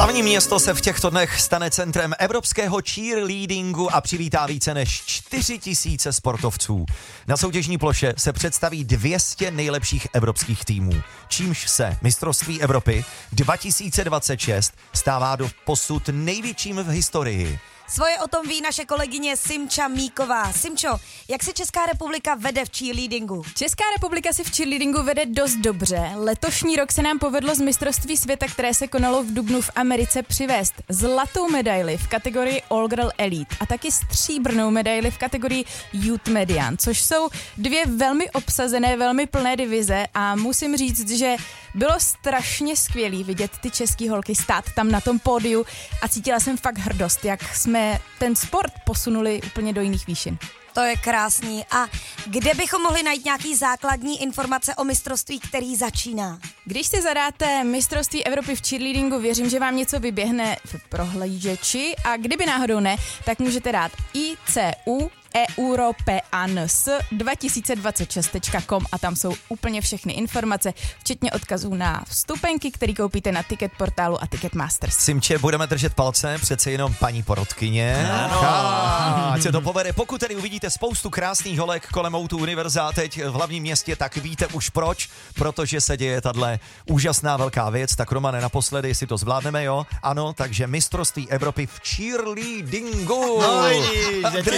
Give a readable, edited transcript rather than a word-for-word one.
Hlavní město se v těchto dnech stane centrem evropského cheerleadingu a přivítá více než 4000 sportovců. Na soutěžní ploše se představí 200 nejlepších evropských týmů, čímž se mistrovství Evropy 2026 stává doposud největším v historii. Svoje o tom ví naše kolegyně Simča Míková. Simčo, jak se Česká republika vede v cheerleadingu? Česká republika si v cheerleadingu vede dost dobře. Letošní rok se nám povedlo z mistrovství světa, které se konalo v dubnu v Americe, přivést zlatou medaili v kategorii All Girl Elite a taky stříbrnou medaili v kategorii Youth Median, což jsou dvě velmi obsazené, velmi plné divize a musím říct, že bylo strašně skvělý vidět ty český holky stát tam na tom pódiu a cítila jsem fakt hrdost, jak jsme ten sport posunuli úplně do jiných výšin. To je krásný. A kde bychom mohli najít nějaký základní informace o mistrovství, který začíná? Když si zadáte mistrovství Evropy v cheerleadingu, věřím, že vám něco vyběhne v prohlížeči a kdyby náhodou ne, tak můžete dát ICU Europeans 2026.com a tam jsou úplně všechny informace, včetně odkazů na vstupenky, který koupíte na Ticket portálu a Ticketmasters. Simče, budeme držet palce, přece jenom paní porotkyně. Ať se to povede. Pokud tedy uvidíte spoustu krásných holek kolem Outu Univerza teď v hlavním městě, tak víte už proč, protože se děje tahle úžasná velká věc. Tak Romane, naposledy si to zvládneme, jo? Ano, takže mistrovství Evropy v cheerleadingu.